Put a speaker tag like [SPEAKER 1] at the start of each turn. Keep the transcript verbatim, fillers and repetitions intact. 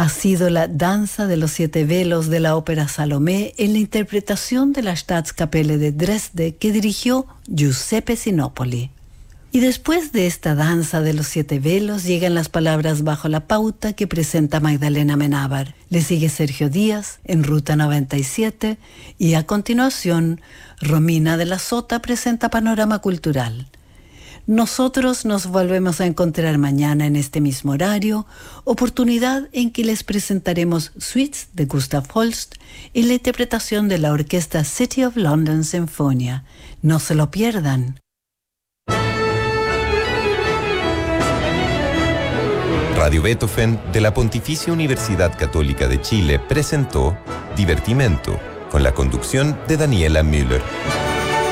[SPEAKER 1] ha sido la danza de los siete velos de la ópera Salomé en la interpretación de la Staatskapelle de Dresde que dirigió Giuseppe Sinopoli. Y después de esta danza de los siete velos llegan las palabras bajo la pauta que presenta Magdalena Amenábar. Le sigue Sergio Díaz en Ruta noventa y siete y a continuación Romina de la Sota presenta Panorama Cultural. Nosotros nos volvemos a encontrar mañana en este mismo horario, oportunidad en que les presentaremos Suites de Gustav Holst en la interpretación de la orquesta City of London Sinfonia. No se lo pierdan.
[SPEAKER 2] Radio Beethoven de la Pontificia Universidad Católica de Chile presentó Divertimento, con la conducción de Daniela Müller.